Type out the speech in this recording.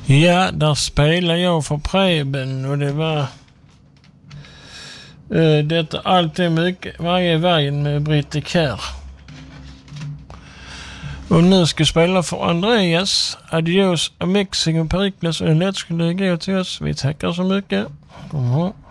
Ja, där spelade jag för Preben och det var detta allt är mycket varje vägen med Britte Kär. Och nu ska jag spela för Andreas, Adios, Amexing och Perikles och en lätt skulle gå till oss. Vi tackar så mycket.